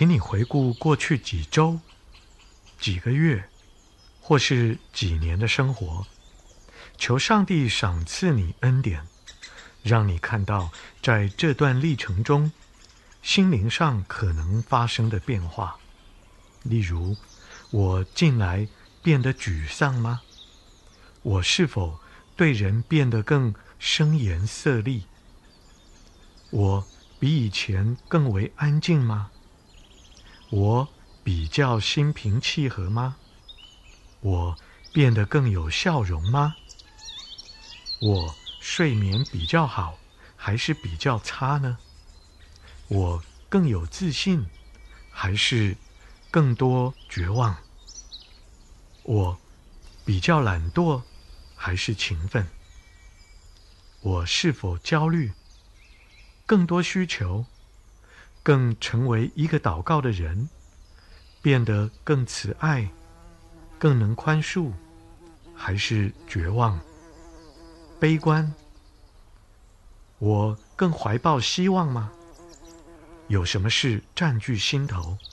请你回顾过去几周、几个月，或是几年的生活，求上帝赏赐你恩典，让你看到在这段历程中，心灵上可能发生的变化。例如，我近来变得沮丧吗？我是否对人变得更声言色厉？我比以前更为安静吗？我比较心平气和吗？我变得更有笑容吗？我睡眠比较好，还是比较差呢？我更有自信，还是更多绝望？我比较懒惰，还是勤奋？我是否焦虑？更多需求？更成为一个祷告的人？变得更慈爱？更能宽恕？还是绝望？悲观？我更怀抱希望吗？有什么事占据心头？